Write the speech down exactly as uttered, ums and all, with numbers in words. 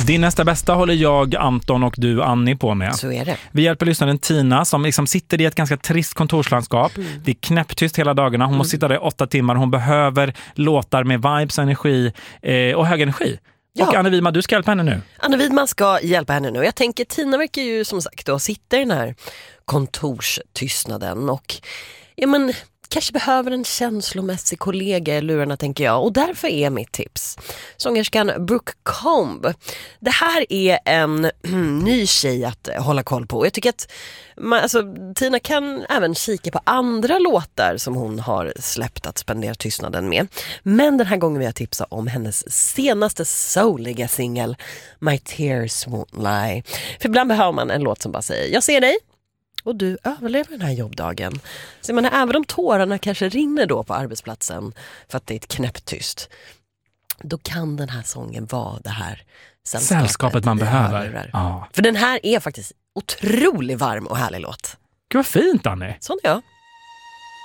Din nästa bästa håller jag, Anton och du, Annie, på med. Så är det. Vi hjälper lyssnaren Tina som liksom sitter i ett ganska trist kontorslandskap. Mm. Det är knäpptyst hela dagarna. Hon mm. måste sitta där i åtta timmar. Hon behöver låtar med vibes, energi eh, och hög energi. Ja. Och Anna Widman, du ska hjälpa henne nu. Anna Widman ska hjälpa henne nu. Jag tänker, Tina verkar ju som sagt då sitta i den här kontorstystnaden och ja, men kanske behöver en känslomässig kollega i lurarna, tänker jag. Och därför är mitt tips sångerskan Brooke Combe. Det här är en ny tjej att hålla koll på. Jag tycker att man, alltså, Tina kan även kika på andra låtar som hon har släppt att spendera tystnaden med. Men den här gången vill jag tipsa om hennes senaste souliga singel My Tears Won't Lie. För ibland behöver man en låt som bara säger jag ser dig. Och du överlever den här jobbdagen. Så man, även om tårarna kanske rinner då på arbetsplatsen för att det är ett knäpptyst, då kan den här sången vara det här sällskapet, sällskapet man behöver. Ja. För den här är faktiskt otroligt varm och härlig låt. Gud vad fint, Annie. Sån är jag.